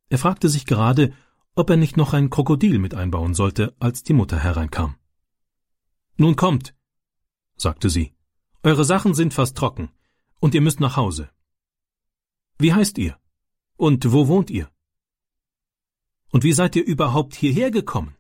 Er fragte sich gerade, ob er nicht noch ein Krokodil mit einbauen sollte, als die Mutter hereinkam. »Nun kommt«, sagte sie, »eure Sachen sind fast trocken, und ihr müsst nach Hause. Wie heißt ihr? Und wo wohnt ihr? Und wie seid ihr überhaupt hierher gekommen?«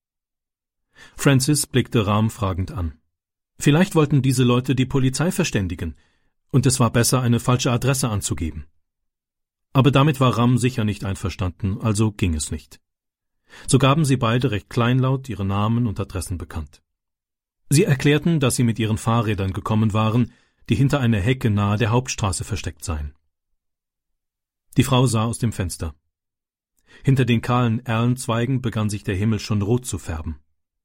Francis blickte Ram fragend an. Vielleicht wollten diese Leute die Polizei verständigen, und es war besser, eine falsche Adresse anzugeben. Aber damit war Ram sicher nicht einverstanden, also ging es nicht. So gaben sie beide recht kleinlaut ihre Namen und Adressen bekannt. Sie erklärten, dass sie mit ihren Fahrrädern gekommen waren, die hinter einer Hecke nahe der Hauptstraße versteckt seien. Die Frau sah aus dem Fenster. Hinter den kahlen Erlenzweigen begann sich der Himmel schon rot zu färben.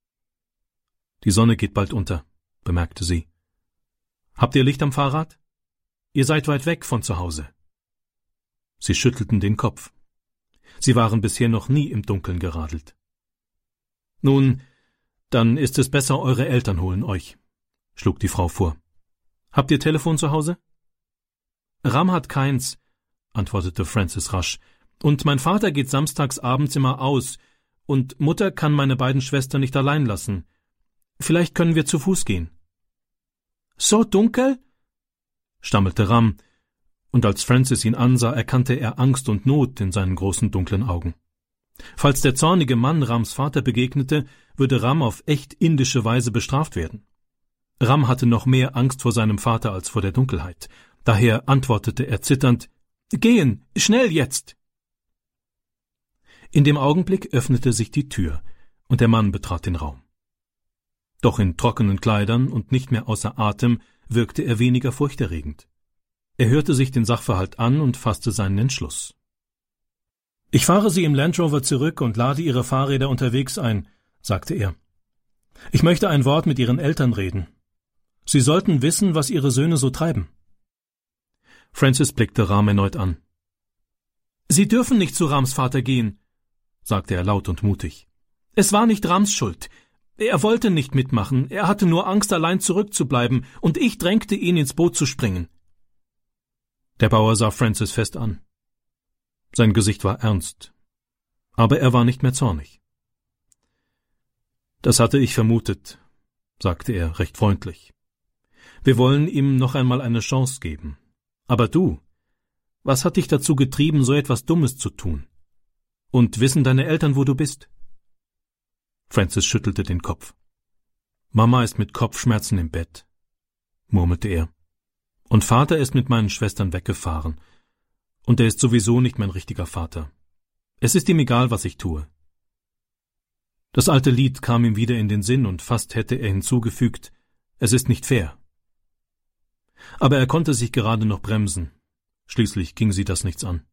»Die Sonne geht bald unter«, bemerkte sie. »Habt ihr Licht am Fahrrad? Ihr seid weit weg von zu Hause.« Sie schüttelten den Kopf. Sie waren bisher noch nie im Dunkeln geradelt. »Nun, dann ist es besser, eure Eltern holen euch«, schlug die Frau vor. »Habt ihr Telefon zu Hause?« »Ram hat keins«, antwortete Francis rasch, »und mein Vater geht samstags abends immer aus, und Mutter kann meine beiden Schwestern nicht allein lassen. Vielleicht können wir zu Fuß gehen.« »So dunkel?« stammelte Ram, und als Francis ihn ansah, erkannte er Angst und Not in seinen großen dunklen Augen. Falls der zornige Mann Rams Vater begegnete, würde Ram auf echt indische Weise bestraft werden. Ram hatte noch mehr Angst vor seinem Vater als vor der Dunkelheit. Daher antwortete er zitternd, »Gehen, schnell jetzt!« In dem Augenblick öffnete sich die Tür, und der Mann betrat den Raum. Doch in trockenen Kleidern und nicht mehr außer Atem wirkte er weniger furchterregend. Er hörte sich den Sachverhalt an und fasste seinen Entschluss. »Ich fahre Sie im Land Rover zurück und lade Ihre Fahrräder unterwegs ein«, sagte er. »Ich möchte ein Wort mit Ihren Eltern reden. Sie sollten wissen, was Ihre Söhne so treiben.« Francis blickte Ram erneut an. »Sie dürfen nicht zu Rams Vater gehen«, sagte er laut und mutig. »Es war nicht Rams Schuld. Er wollte nicht mitmachen, er hatte nur Angst, allein zurückzubleiben, und ich drängte ihn, ins Boot zu springen.« Der Bauer sah Francis fest an. Sein Gesicht war ernst, aber er war nicht mehr zornig. »Das hatte ich vermutet«, sagte er recht freundlich. »Wir wollen ihm noch einmal eine Chance geben. Aber du, was hat dich dazu getrieben, so etwas Dummes zu tun? Und wissen deine Eltern, wo du bist?« Francis schüttelte den Kopf. »Mama ist mit Kopfschmerzen im Bett«, murmelte er. »Und Vater ist mit meinen Schwestern weggefahren. Und er ist sowieso nicht mein richtiger Vater. Es ist ihm egal, was ich tue.« Das alte Lied kam ihm wieder in den Sinn, und fast hätte er hinzugefügt, »Es ist nicht fair.« Aber er konnte sich gerade noch bremsen. Schließlich ging sie das nichts an.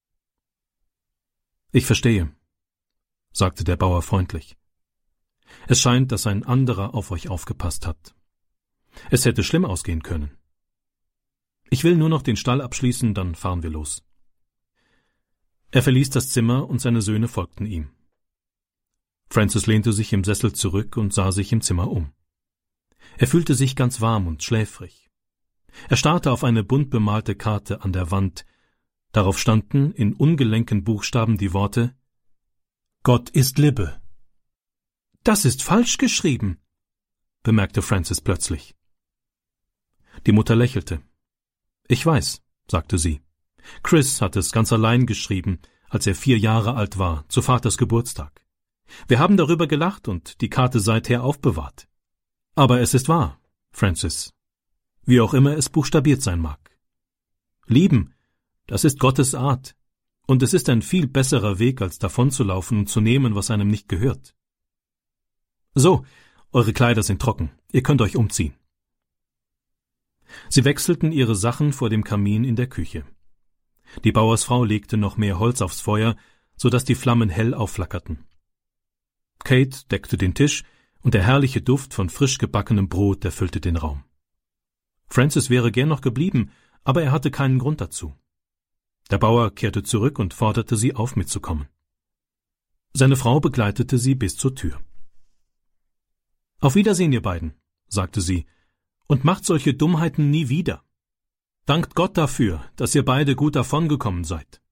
»Ich verstehe«, sagte der Bauer freundlich. »Es scheint, dass ein anderer auf euch aufgepasst hat. Es hätte schlimm ausgehen können. Ich will nur noch den Stall abschließen, dann fahren wir los.« Er verließ das Zimmer, und seine Söhne folgten ihm. Francis lehnte sich im Sessel zurück und sah sich im Zimmer um. Er fühlte sich ganz warm und schläfrig. Er starrte auf eine bunt bemalte Karte an der Wand. Darauf standen in ungelenken Buchstaben die Worte »Gott ist Liebe«. »Das ist falsch geschrieben«, bemerkte Francis plötzlich. Die Mutter lächelte. »Ich weiß«, sagte sie. »Chris hat es ganz allein geschrieben, als er 4 Jahre alt war, zu Vaters Geburtstag. Wir haben darüber gelacht und die Karte seither aufbewahrt. Aber es ist wahr, Francis, wie auch immer es buchstabiert sein mag. Lieben, das ist Gottes Art, und es ist ein viel besserer Weg, als davonzulaufen und zu nehmen, was einem nicht gehört. So, eure Kleider sind trocken, ihr könnt euch umziehen.« Sie wechselten ihre Sachen vor dem Kamin in der Küche. Die Bauersfrau legte noch mehr Holz aufs Feuer, so dass die Flammen hell aufflackerten. Kate deckte den Tisch, und der herrliche Duft von frisch gebackenem Brot erfüllte den Raum. Francis wäre gern noch geblieben, aber er hatte keinen Grund dazu. Der Bauer kehrte zurück und forderte sie auf, mitzukommen. Seine Frau begleitete sie bis zur Tür. »Auf Wiedersehen, ihr beiden«, sagte sie, »und macht solche Dummheiten nie wieder. Dankt Gott dafür, dass ihr beide gut davongekommen seid.«